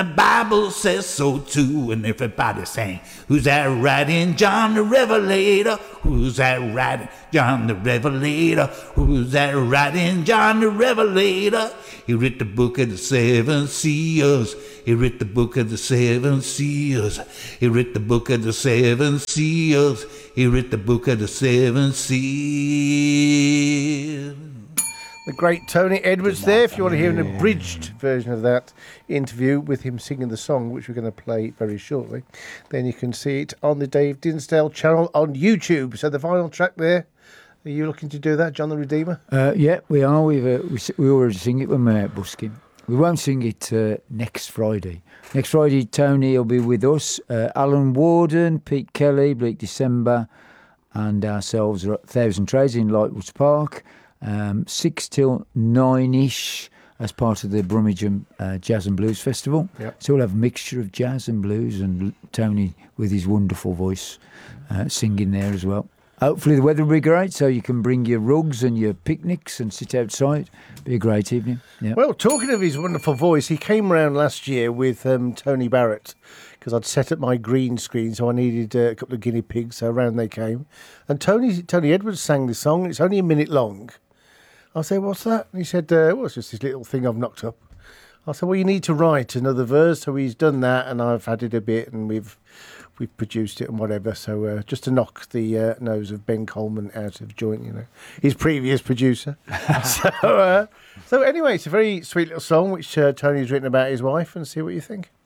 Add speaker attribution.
Speaker 1: The Bible says so too, and everybody sang, who's that riding John the Revelator? Who's that riding John the Revelator? Who's that riding John the Revelator? He writ the book of the seven seals. He writ the book of the seven seals. He writ the book of the seven seals. He writ the book of the seven seals.
Speaker 2: The great Tony Edwards there, if you want to hear an abridged version of that interview with him singing the song, which we're going to play very shortly, then you can see it on the Dave Dinsdale channel on YouTube. So the final track there, are you looking to do that, John the Redeemer?
Speaker 3: Yeah, we are. We already sing it when we're out busking. We won't sing it next Friday. Next Friday, Tony will be with us. Alan Warden, Pete Kelly, Bleak December, and ourselves are at 1,000 Trades in Lightwoods Park. 6 till 9-ish as part of the Brummagem Jazz and Blues Festival.
Speaker 2: Yep.
Speaker 3: So we'll have a mixture of jazz and blues, and Tony with his wonderful voice singing there as well. Hopefully the weather will be great, so you can bring your rugs and your picnics and sit outside. Be a great evening. Yep.
Speaker 2: Well, talking of his wonderful voice, he came around last year with Tony Barrett, because I'd set up my green screen, so I needed a couple of guinea pigs, so around they came. And Tony Edwards sang this song. It's only a minute long. I said, what's that? And he said, well, it's just this little thing I've knocked up. I said, well, you need to write another verse. So he's done that, and I've added a bit, and we've produced it and whatever. So just to knock the nose of Ben Coleman out of joint, you know, his previous producer. So anyway, it's a very sweet little song, which Tony's written about his wife, and see what you think.